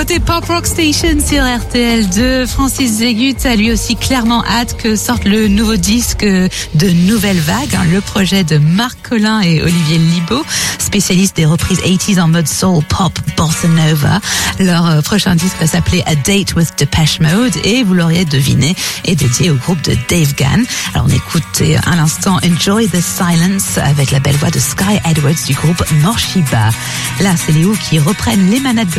écoutez Pop Rock Station sur RTL2. Francis Zégut a lui aussi clairement hâte que sorte le nouveau disque de Nouvelle Vague, le projet de Marc Collin et Olivier Libaud, spécialistes des reprises 80s en mode soul, pop, bossa nova. Leur prochain disque va s'appeler A Date with Depeche Mode et vous l'auriez deviné, est dédié au groupe de Dave Gann. Alors on écoute à l'instant Enjoy the Silence avec la belle voix de Sky Edwards du groupe Morshiba. Là, c'est les Who qui reprennent les manettes de